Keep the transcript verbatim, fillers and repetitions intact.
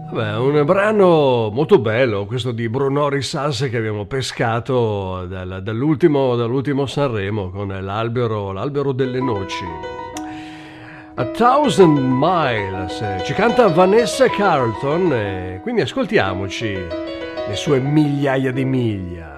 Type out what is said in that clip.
Beh, un brano molto bello, questo di Bruno Risas che abbiamo pescato dal- dall'ultimo, dall'ultimo Sanremo con l'albero, l'albero delle noci. A Thousand Miles, eh, ci canta Vanessa Carlton, e quindi ascoltiamoci le sue migliaia di miglia.